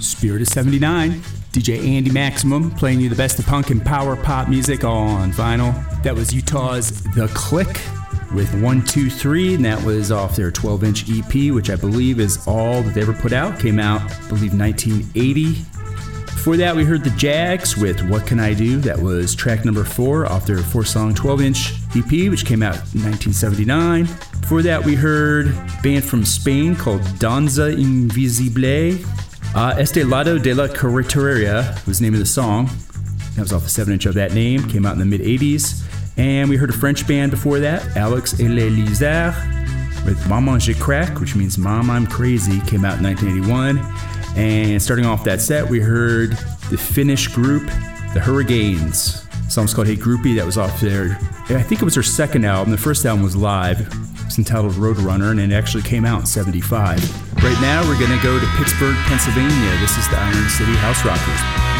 Spirit of 79. DJ Andy Maximum playing you the best of punk and power pop music on vinyl. That was Utah's The Click with 123, and that was off their 12-inch EP, which I believe is all that they ever put out. Came out, I believe, 1980. Before that, we heard The Jags with What Can I Do? That was track number 4 off their 4-song 12-inch EP, which came out in 1979. Before that, we heard a band from Spain called Danza Invisible. Este Lado de la Carretera was the name of the song. That was off the 7-inch of that name. Came out in the mid-80s. And we heard a French band before that, Alex et les Lizards, with Maman Je Craque, which means Mom, I'm Crazy. Came out in 1981. And starting off that set, we heard the Finnish group, the Hurricanes. The song's called Hey Groupie. That was off their, I think it was their second album. The first album was live. It's entitled Roadrunner, and it actually came out in 75. Right now, we're going to go to Pittsburgh, Pennsylvania. This is the Iron City House Rockers.